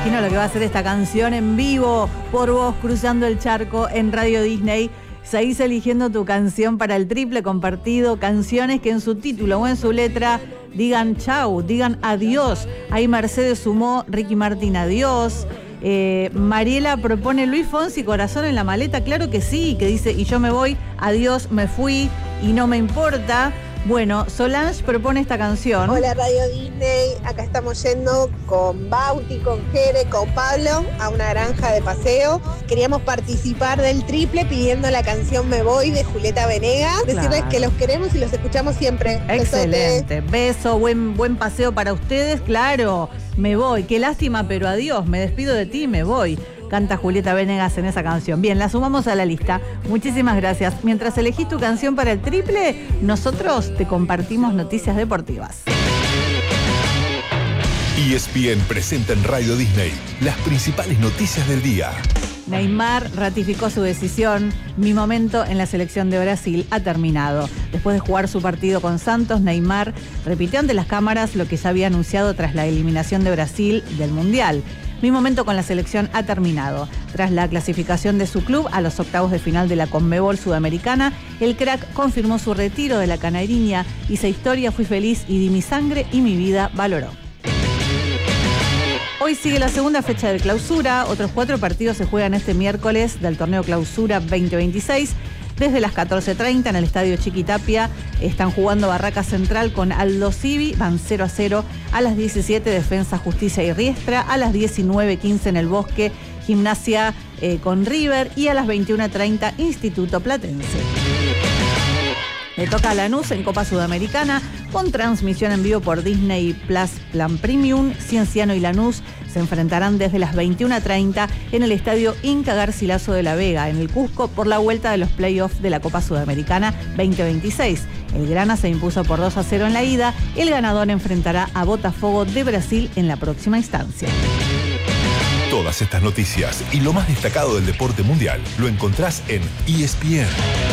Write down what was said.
imagino lo que va a ser esta canción en vivo por vos, cruzando el charco en Radio Disney. Seguís eligiendo tu canción para el triple compartido, canciones que en su título o en su letra digan chau, digan adiós. Ahí Mercedes sumó Ricky Martin, adiós. Mariela propone Luis Fonsi, Corazón en la maleta, claro que sí, que dice y yo me voy, adiós, me fui y no me importa. Bueno, Solange propone esta canción. Hola Radio Disney, acá estamos yendo con Bauti, con Jere, con Pablo a una granja de paseo. Queríamos participar del triple pidiendo la canción Me Voy de Julieta Venegas. Decirles que los queremos y los escuchamos siempre. Excelente, beso, buen paseo para ustedes, claro. Me voy, qué lástima, pero adiós, me despido de ti, me voy. Canta Julieta Venegas en esa canción. Bien, la sumamos a la lista. Muchísimas gracias. Mientras elegís tu canción para el triple, nosotros te compartimos noticias deportivas. ESPN presenta en Radio Disney las principales noticias del día. Neymar ratificó su decisión. Mi momento en la selección de Brasil ha terminado. Después de jugar su partido con Santos, Neymar repitió ante las cámaras lo que ya había anunciado tras la eliminación de Brasil del Mundial. Mi momento con la selección ha terminado. Tras la clasificación de su club a los octavos de final de la Conmebol Sudamericana, el crack confirmó su retiro de la canariña. Hice historia, fui feliz y di mi sangre y mi vida valoró. Hoy sigue la segunda fecha de clausura. Otros 4 partidos se juegan este miércoles del torneo Clausura 2026. Desde las 14:30 en el Estadio Chiquitapia están jugando Barraca Central con Aldo Civi, van 0-0. A las 17 Defensa, Justicia y Riestra. A las 19:15 en el Bosque, Gimnasia con River. Y a las 21:30 Instituto Platense. Le toca a Lanús en Copa Sudamericana con transmisión en vivo por Disney Plus Plan Premium. Cienciano y Lanús se enfrentarán desde las 21:30 en el Estadio Inca Garcilaso de la Vega, en el Cusco, por la vuelta de los playoffs de la Copa Sudamericana 2026. El Grana se impuso por 2-0 en la ida. El ganador enfrentará a Botafogo de Brasil en la próxima instancia. Todas estas noticias y lo más destacado del deporte mundial lo encontrás en ESPN.